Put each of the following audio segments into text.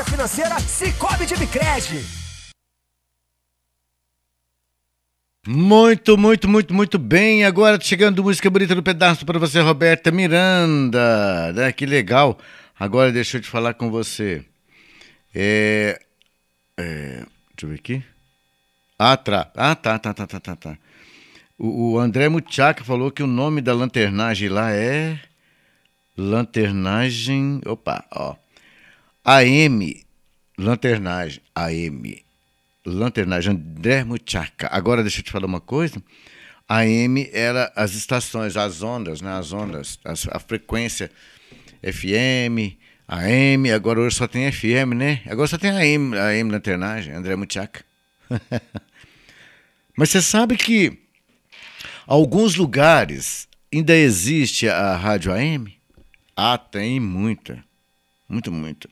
financeira Sicoob de Bicred. Muito bem. Agora chegando música bonita no pedaço para você, Roberta Miranda. Né? Que legal. Agora deixa eu te falar com você. Deixa eu ver aqui. Tá. O André Muchaca falou que o nome da lanternagem lá é... Lanternagem... Opa, ó. AM. Lanternagem. AM. Lanternagem. André Muchaca. Agora deixa eu te falar uma coisa. AM era as estações, as ondas, né? As ondas, a frequência FM, AM. Agora hoje só tem FM, né? Agora só tem AM lanternagem. André Muchaca. Mas você sabe que alguns lugares ainda existe a rádio AM? Ah, tem muita. Muita.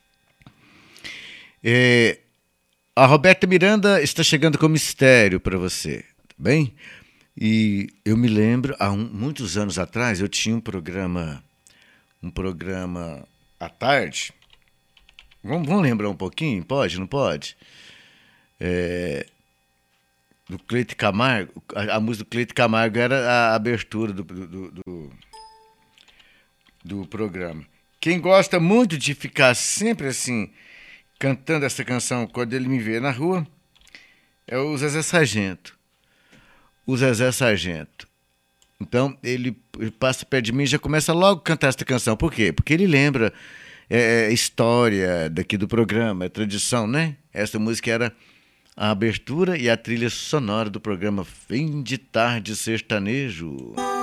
A Roberta Miranda está chegando com mistério para você, tá bem? E eu me lembro, há muitos anos atrás, eu tinha um programa à tarde. Vamos lembrar um pouquinho? Pode, não pode? Do Cleito Camargo. A música do Cleito Camargo era a abertura do programa. Quem gosta muito de ficar sempre assim, cantando essa canção quando ele me vê na rua, é o Zezé Sargento. Então, ele passa perto de mim e já começa logo a cantar essa canção. Por quê? Porque ele lembra história daqui do programa, é tradição, né? Essa música era a abertura e a trilha sonora do programa Fim de Tarde Sertanejo.